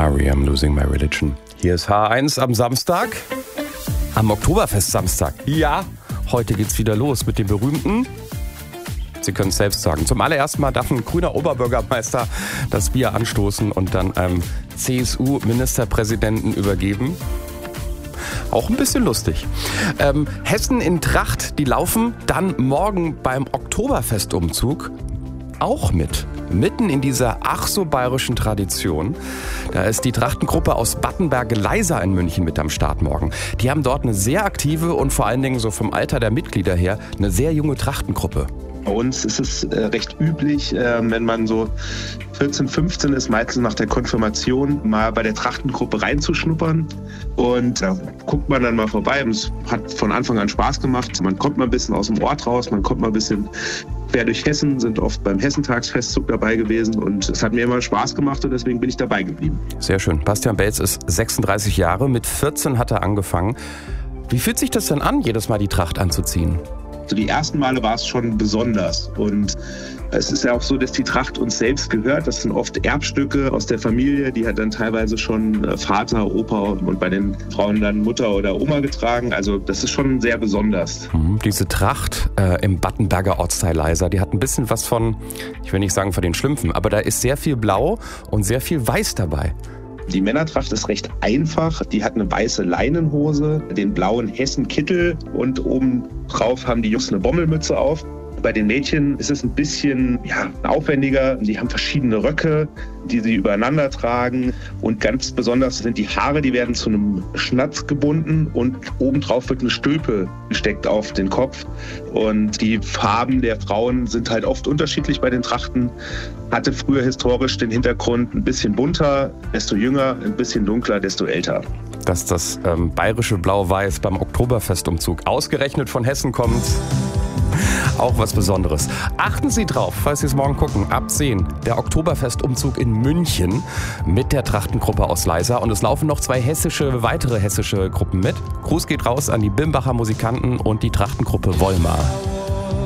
Ari, I'm losing my religion. Hier ist H1 am Samstag, am Oktoberfest-Samstag. Ja, heute geht's wieder los mit dem berühmten, Sie können es selbst sagen, zum allerersten Mal darf ein grüner Oberbürgermeister das Bier anstoßen und dann einem CSU-Ministerpräsidenten übergeben. Auch ein bisschen lustig. Hessen in Tracht, die laufen dann morgen beim Oktoberfestumzug auch mit. Mitten in dieser ach so bayerischen Tradition. Da ist die Trachtengruppe aus Battenberge-Leisa in München mit am Start morgen. Die haben dort eine sehr aktive und vor allen Dingen so vom Alter der Mitglieder her eine sehr junge Trachtengruppe. Bei uns ist es recht üblich, wenn man so 14, 15 ist, meistens nach der Konfirmation, mal bei der Trachtengruppe reinzuschnuppern. Und da guckt man dann mal vorbei. Es hat von Anfang an Spaß gemacht. Man kommt mal ein bisschen aus dem Ort raus, man kommt mal ein bisschen quer durch Hessen, sind oft beim Hessentagsfestzug dabei gewesen. Und es hat mir immer Spaß gemacht und deswegen bin ich dabei geblieben. Sehr schön. Bastian Belz ist 36 Jahre, mit 14 hat er angefangen. Wie fühlt sich das denn an, jedes Mal die Tracht anzuziehen? Also die ersten Male war es schon besonders und es ist ja auch so, dass die Tracht uns selbst gehört. Das sind oft Erbstücke aus der Familie, die hat dann teilweise schon Vater, Opa und bei den Frauen dann Mutter oder Oma getragen. Also das ist schon sehr besonders. Diese Tracht im Battenberger Ortsteil Leisa, die hat ein bisschen was von, ich will nicht sagen von den Schlümpfen, aber da ist sehr viel Blau und sehr viel Weiß dabei. Die Männertracht ist recht einfach. Die hat eine weiße Leinenhose, den blauen Hessenkittel und oben drauf haben die Jungs eine Bommelmütze auf. Bei den Mädchen ist es ein bisschen aufwendiger. Die haben verschiedene Röcke, die sie übereinander tragen. Und ganz besonders sind die Haare, die werden zu einem Schnatz gebunden und obendrauf wird eine Stülpe gesteckt auf den Kopf. Und die Farben der Frauen sind halt oft unterschiedlich bei den Trachten. Hatte früher historisch den Hintergrund ein bisschen bunter, desto jünger, ein bisschen dunkler, desto älter. Dass das bayerische Blau-Weiß beim Oktoberfestumzug ausgerechnet von Hessen kommt, auch was Besonderes. Achten Sie drauf, falls Sie es morgen gucken, ab 10, der Oktoberfestumzug in München mit der Trachtengruppe aus Leisa. Und es laufen noch 2 weitere hessische Gruppen mit. Gruß geht raus an die Bimbacher Musikanten und die Trachtengruppe Wollmar.